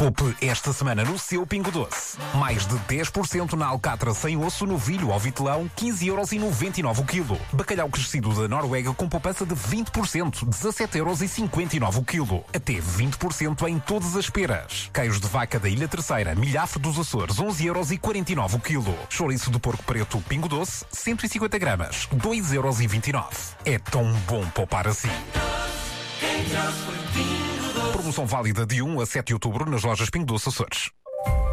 Poupe esta semana no seu Pingo Doce. Mais de 10% na alcatra sem osso, novilho ou vitelão, 15,99€ o quilo. Bacalhau crescido da Noruega com poupança de 20%, 17,59€ o quilo. Até 20% em todas as peras. Queijos de vaca da Ilha Terceira, milhafre dos Açores, 11,49€ o quilo. Chouriço de porco preto Pingo Doce, 150 gramas, 2,29€. É tão bom poupar assim. Promoção válida de 1 a 7 de outubro nas lojas Pingo Doce Açores.